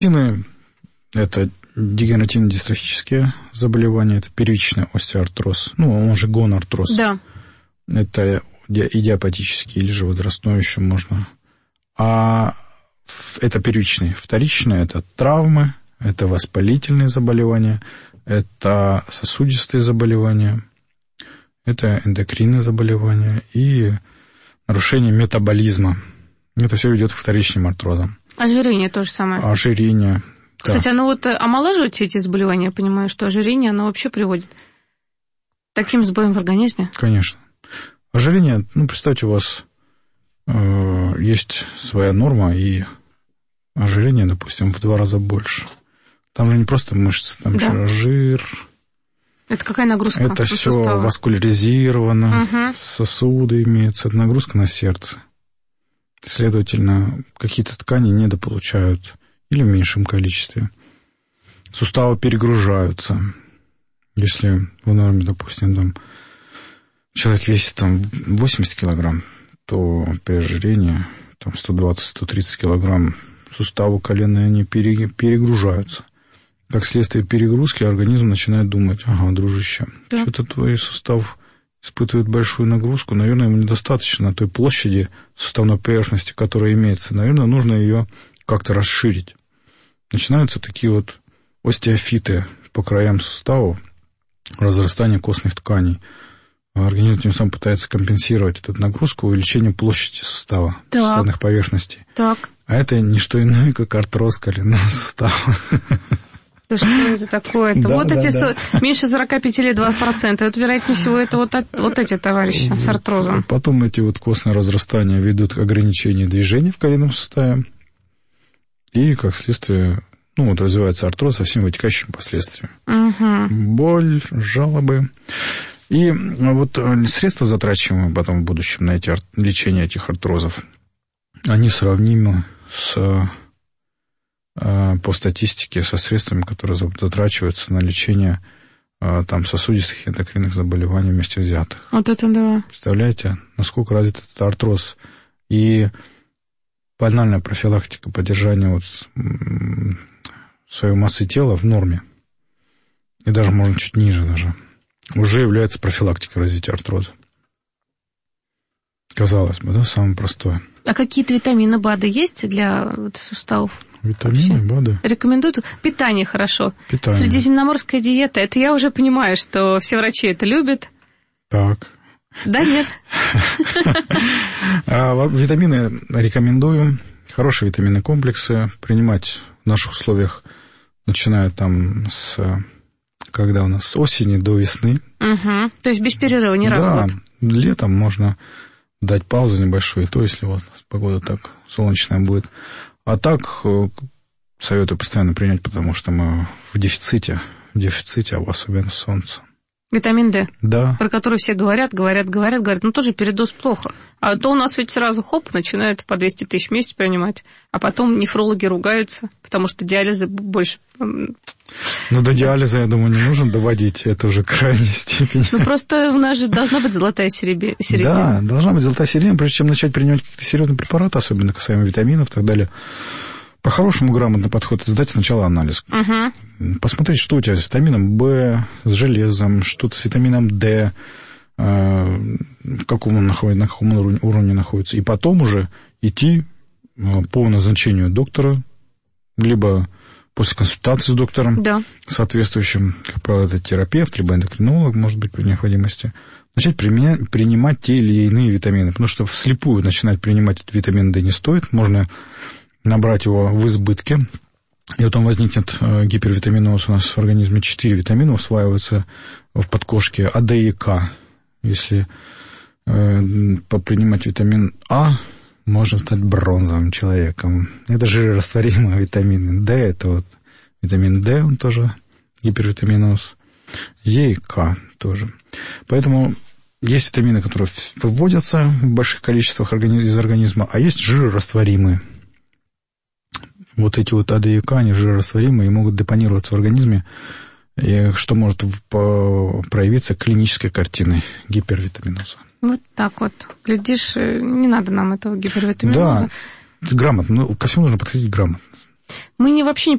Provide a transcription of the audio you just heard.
Это дегенеративно-дистрофические заболевания, это первичный остеоартроз, он же гонартроз. Да. Это идиопатический или же возрастной еще можно. А это первичный. Вторичный – это травмы, это воспалительные заболевания, это сосудистые заболевания, это эндокринные заболевания и нарушение метаболизма. Это все ведет к вторичным артрозам. Ожирение то же самое. Ожирение. Кстати, да. оно омолаживает все эти заболевания, я понимаю, что ожирение, оно вообще приводит к таким сбоям в организме? Конечно. Ожирение, представьте, у вас есть своя норма, и ожирение, допустим, в 2 раза больше. Там же не просто мышцы, там еще жир. Это какая нагрузка? Это все васкуляризировано, сосуды имеются, это нагрузка на сердце. Следовательно, какие-то ткани недополучают или в меньшем количестве. Суставы перегружаются. Если в норме, допустим, человек весит 80 килограмм, то при ожирении 120-130 килограмм суставы коленные, они перегружаются. Как следствие перегрузки организм начинает думать: ага, дружище, что-то твой сустав испытывает большую нагрузку, наверное, ему недостаточно той площади суставной поверхности, которая имеется. Наверное, нужно ее как-то расширить. Начинаются такие вот остеофиты по краям суставов, разрастание костных тканей. Организм тем самым пытается компенсировать эту нагрузку увеличением площади сустава, суставных поверхностей. Так. А это не что иное, как артроз коленного сустава. Да что это такое? Это меньше 45 лет 2%. Это, вероятнее всего, это вот эти товарищи с артрозом. Потом эти костные разрастания ведут к ограничению движения в коленном суставе. И, как следствие, развивается артроз со всеми вытекающими последствиями. Боль, жалобы. И средства, затрачиваемые потом в будущем на лечение этих артрозов, они сравнимы по статистике со средствами, которые затрачиваются на лечение сосудистых и эндокринных заболеваний вместе взятых. Вот это да. Представляете, насколько развит этот артроз? И банальная профилактика поддержания своей массы тела в норме, и даже, можно, чуть ниже даже, уже является профилактикой развития артроза. Казалось бы, самое простое. А какие-то витамины, БАДы есть для суставов? Витамины, БАДы? Рекомендуют? Питание хорошо. Питание. Средиземноморская диета, это я уже понимаю, что все врачи это любят. Так. Да, нет. Витамины рекомендую. Хорошие витаминные комплексы принимать в наших условиях, начиная когда у нас с осени до весны. То есть без перерыва, не раз в год. Да, летом можно дать паузу небольшую, то если у вас погода так солнечная будет. А так советую постоянно принять, потому что мы в дефиците, а особенно солнце. Витамин D? Да. Про который все говорят, тоже передоз плохо. А то у нас ведь сразу начинают по 200 тысяч в месяц принимать, а потом нефрологи ругаются, потому что диализы больше... До диализа, я думаю, не нужно доводить, это уже крайняя степень. Просто у нас же должна быть золотая середина. Да, должна быть золотая середина, прежде чем начать принимать какие-то серьезные препараты, особенно касаемо витаминов и так далее. По-хорошему грамотный подход – сдать сначала анализ. Посмотреть, что у тебя с витамином В, с железом, что-то с витамином D, на каком уровне находится. И потом уже идти по назначению доктора, либо после консультации с доктором, соответствующим, как правило, это терапевт, либо эндокринолог, может быть, при необходимости, начать принимать те или иные витамины. Потому что вслепую начинать принимать витамин D не стоит, можно набрать его в избытке, и потом возникнет гипервитаминоз. У нас в организме 4 витамина усваиваются в подкожке А, Д и К. Если принимать витамин А, можно стать бронзовым человеком. Это жирорастворимые витамины. Д – это витамин Д, он тоже гипервитаминоз. Е и К тоже. Поэтому есть витамины, которые выводятся в больших количествах из организма, а есть жирорастворимые. Эти А, Д и К, они жирорастворимые и могут депонироваться в организме, что может проявиться клинической картиной гипервитаминоза. Вот так вот. Глядишь, не надо нам этого гипервитаминоза. Да, грамотно. Ко всему нужно подходить грамотно. Мы вообще не